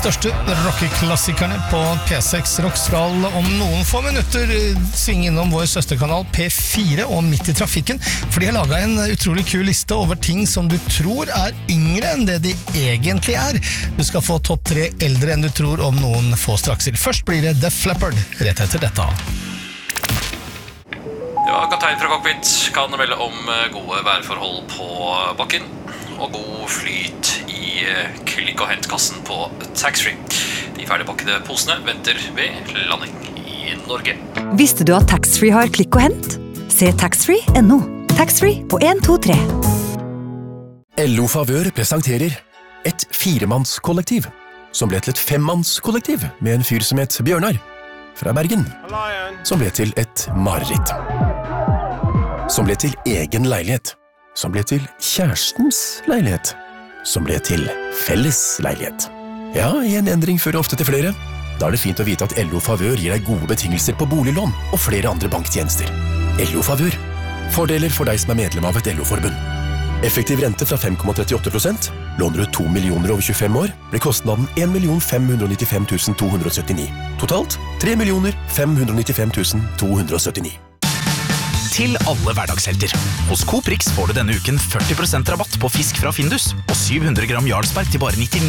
største rockeklassikerne på P6 Rock skal om noen få minutter svinge innom vår søsterkanal P4 og Midt i trafikken, for de har laget en utrolig kul liste over ting som du tror er yngre enn det de egentlig er. Du skal få topp 3 eldre enn du tror om noen få strakser. Først blir det Def Leppard, rett etter dette. Ja, kaptein fra cockpit kan melde om gode værforhold på bakken og god flyt i klikk- og hentkassen på taxfree. De ferdigpakkede posene venter ved landing i Norge. Visste du at taxfree har klikk og hent? Se taxfree.no. Taxfree på 1, 2, 3. LO Favør presenterer et 4-mannskollektiv som ble til et 5-mannskollektiv med en fyr som het Bjørnar fra Bergen, som ble til et mareritt, som ble til egen leilighet, som ble til kjærestens leilighet, som ble til felles leilighet. Ja, en endring fører ofte til flere. Da er det fint å vite at LO Favør gir deg gode betingelser på boliglån og flere andre banktjenester. LO Favør. Fordeler for deg som er medlem av et LO-forbund. Effektiv rente fra 5,38%. Låner du 2 millioner over 25 år, blir kostnaden 1.595 279. Totalt 3.595 279. Til alle hverdagshelter. Hos Coop Rix får du denne uken 40% rabatt på fisk fra Findus og 700 gram Jarlsberg til bare 99